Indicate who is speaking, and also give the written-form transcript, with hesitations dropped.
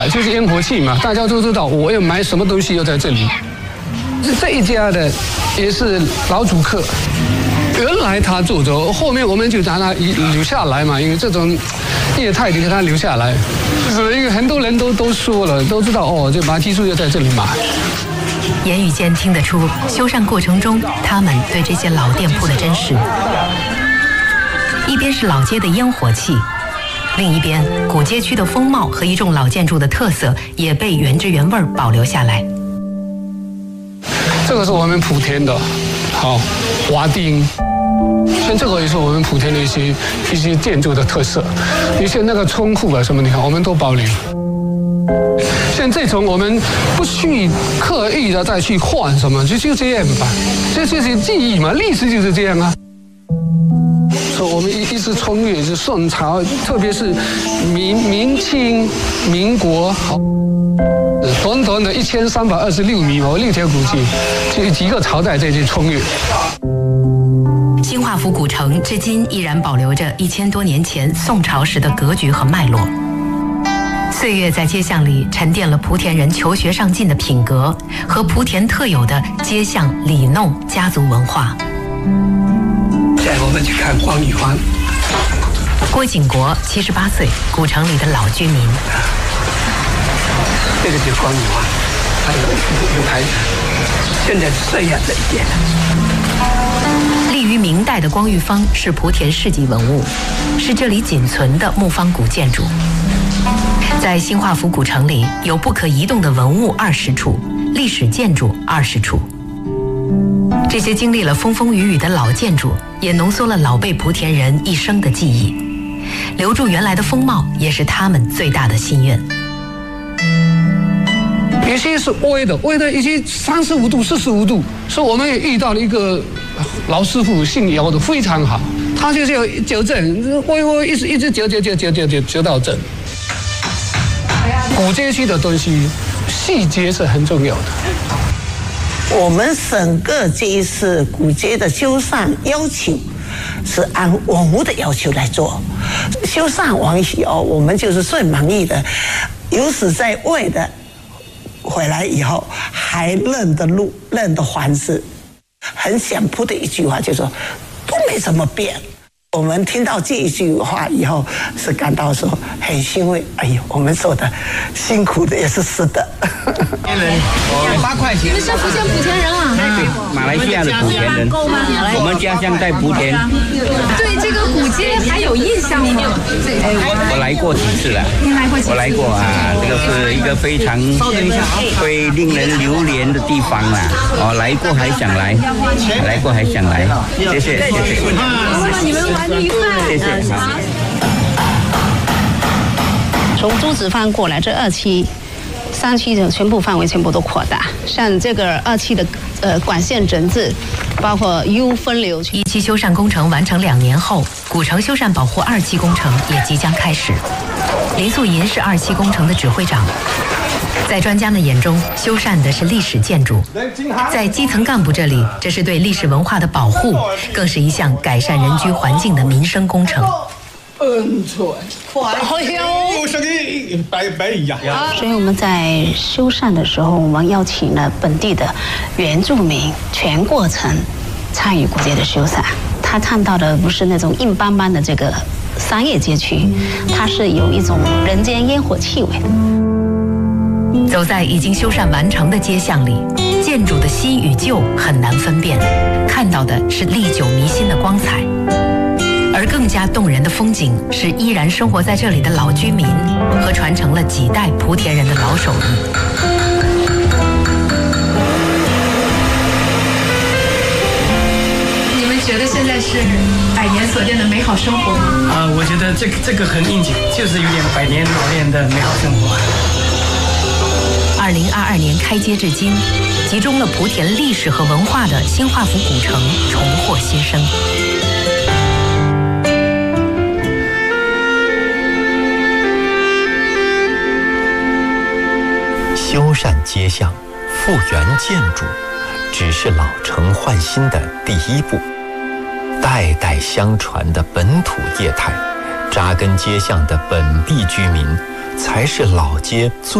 Speaker 1: 就是烟火气嘛，大家都知道我要买什么东西又在这里。这一家的也是老主客，原来他住着，后面我们就让他留下来嘛，因为这种业态就给他留下来。就是因为很多人都说了，都知道哦，这马蹄酥又在这里买。
Speaker 2: 言语间听得出，修缮过程中他们对这些老店铺的珍视。一边是老街的烟火气，另一边古街区的风貌和一众老建筑的特色也被原汁原味保留下来。
Speaker 1: 这个是我们莆田的，好华丁，像这个也是我们莆田的一些建筑的特色，一些那个窗户啊什么，你看我们都保留。像这种我们不去刻意的再去换什么，就这样吧，这就是记忆嘛，历史就是这样啊。所以我们一直穿越是宋朝，特别是明清、民国，好，短短的1326米嘛，6条古迹，就几个朝代在这穿越。
Speaker 2: 兴化府古城至今依然保留着1000多年前宋朝时的格局和脉络。岁月在街巷里沉淀了莆田人求学上进的品格和莆田特有的街巷里弄家族文化。
Speaker 3: 带我们去看光女湾。
Speaker 2: 郭景国78岁，古城里的老居民。
Speaker 3: 这个就是光女湾，还有牌子，现在是这样的一点。
Speaker 2: 立于明代的光裕坊是莆田市级文物，是这里仅存的木方古建筑。在兴化府古城里，有不可移动的文物20处，历史建筑20处。这些经历了风风雨雨的老建筑，也浓缩了老辈莆田人一生的记忆。留住原来的风貌，也是他们最大的心愿。
Speaker 1: 有些是歪的一些35度、45度，所以我们也遇到了一个老师傅，姓姚的，非常好，他就是要纠正，歪一直纠到正。古街区的东西，细节是很重要的。
Speaker 4: 我们整个街市古街的修缮要求是按文物的要求来做，修缮完以后，我们就是最满意的。有时在外的回来以后还认得路、认得房子，很想扑的一句话就说都没怎么变。我们听到这一句话以后，是感到说很欣慰。哎呦，我们做的辛苦的也是实的。
Speaker 5: 8块钱。你们是福建莆田人啊？
Speaker 6: 对，马来西亚的莆田人。我们家乡在莆田。
Speaker 5: 对这个古街还有印象吗？
Speaker 6: 我来过几次了。
Speaker 5: 您来过几次？
Speaker 6: 我来过啊，这个是一个非常会令人流连的地方啦。哦，来过还想来，来过还想来。谢谢。
Speaker 5: 你们玩得愉快。
Speaker 6: 谢谢。好。
Speaker 7: 从朱子坊过来，这2期、3期的全部范围全部都扩大，像这个2期的管线整治，包括 U 分流。
Speaker 2: 1期修缮工程完成2年后，古城修缮保护2期工程也即将开始。林素银是2期工程的指挥长。在专家们眼中，修缮的是历史建筑；在基层干部这里，这是对历史文化的保护，更是一项改善人居环境的民生工程。
Speaker 7: 所以我们在修缮的时候，我们邀请了本地的原住民全过程参与古街的修缮。他看到的不是那种硬邦邦的这个商业街区，它是有一种人间烟火气味。
Speaker 2: 走在已经修缮完成的街巷里，建筑的新与旧很难分辨，看到的是历久弥新的光彩。而更加动人的风景是依然生活在这里的老居民和传承了几代莆田人的老手艺。
Speaker 5: 你们觉得现在是100年所见的美好生活吗？
Speaker 8: 我觉得这个很应景，就是有点100年老练的美好生活。
Speaker 2: 2022年开街至今，集中了莆田历史和文化的兴化府古城重获新生。
Speaker 9: 修缮街巷、复原建筑，只是老城换新的第一步。代代相传的本土业态，扎根街巷的本地居民， 才是老街最